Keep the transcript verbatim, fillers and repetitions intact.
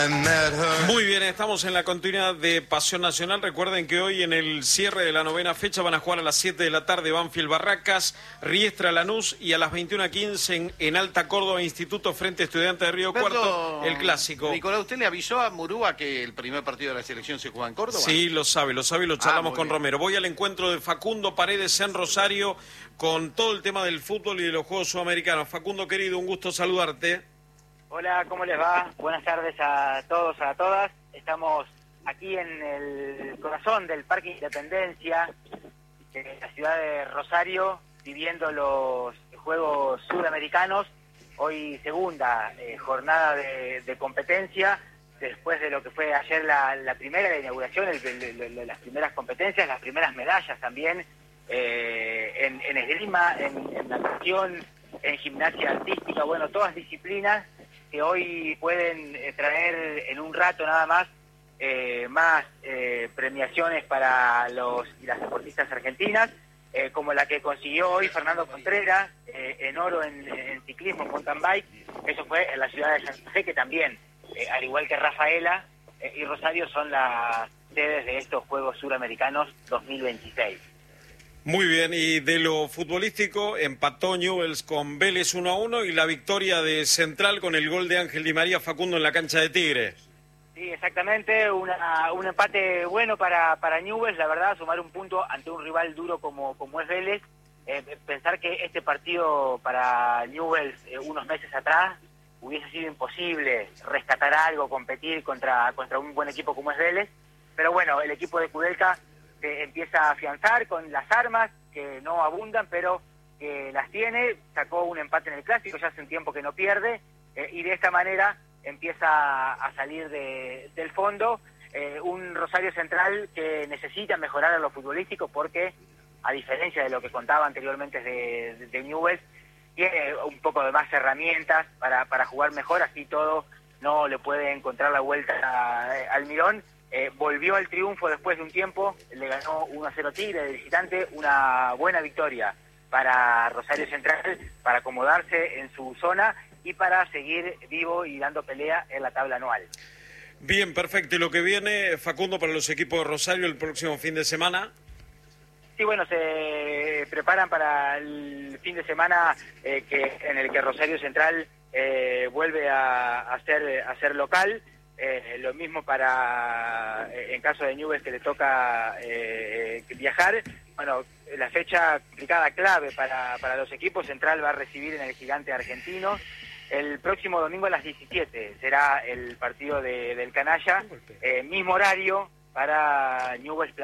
Muy bien, estamos en la continuidad de Pasión Nacional. Recuerden que hoy en el cierre de la novena fecha van a jugar a las siete de la tarde Banfield Barracas, Riestra Lanús, y a las veintiuna quince en, en Alta Córdoba, Instituto Frente Estudiante de Río Berto, Cuarto, el clásico. Nicolás, ¿usted le avisó a Murúa que el primer partido de la selección se juega en Córdoba? Sí, lo sabe, lo sabe y lo charlamos ah, con bien. Romero. Voy al encuentro de Facundo Paredes en Rosario con todo el tema del fútbol y de los Juegos Sudamericanos. Facundo, querido, un gusto saludarte. Hola, ¿cómo les va? Buenas tardes a todos, a todas. Estamos aquí en el corazón del Parque Independencia, de la ciudad de Rosario, viviendo los Juegos Sudamericanos. Hoy segunda eh, jornada de, de competencia, después de lo que fue ayer la, la primera, la inauguración, el, el, el, las primeras competencias, las primeras medallas también, eh, en, en esgrima, en, en natación, en gimnasia artística, bueno, todas disciplinas que hoy pueden eh, traer en un rato nada más eh, más eh, premiaciones para los y las deportistas argentinas, eh, como la que consiguió hoy Fernando Contreras eh, en oro en, en ciclismo, en mountain bike. Eso fue en la ciudad de Santa Fe, que también, eh, al igual que Rafaela eh, y Rosario, son las sedes de estos Juegos Suramericanos dos mil veintiséis. Muy bien, y de lo futbolístico, empató Newell's con Vélez uno a uno y la victoria de Central con el gol de Ángel Di María Facundo en la cancha de Tigre. Sí, exactamente, una, un empate bueno para, para Newell's, la verdad, sumar un punto ante un rival duro como, como es Vélez. Eh, pensar que este partido para Newell's eh, unos meses atrás hubiese sido imposible rescatar algo, competir contra, contra un buen equipo como es Vélez, pero bueno, el equipo de Kudelka se empieza a afianzar con las armas, que no abundan, pero que las tiene. Sacó un empate en el Clásico, ya hace un tiempo que no pierde, eh, y de esta manera empieza a salir de, del fondo. Eh, un Rosario Central que necesita mejorar en lo futbolístico porque, a diferencia de lo que contaba anteriormente de, de, de Newell's, tiene un poco de más herramientas para, para jugar mejor, así todo no le puede encontrar la vuelta a, a Almirón. Eh, volvió al triunfo después de un tiempo, le ganó uno a cero Tigre de visitante, una buena victoria para Rosario Central, para acomodarse en su zona y para seguir vivo y dando pelea en la tabla anual. Bien, perfecto. ¿Y lo que viene, Facundo, para los equipos de Rosario el próximo fin de semana? Sí, bueno, se preparan para el fin de semana eh, que en el que Rosario Central eh, vuelve a, a, ser, a ser local. Eh, lo mismo para, eh, en caso de Newell's, que le toca eh, viajar. Bueno, la fecha complicada, clave para, para los equipos. Central va a recibir en el Gigante Argentino. El próximo domingo a las diecisiete será el partido de, del Canalla, eh, mismo horario para Newell's.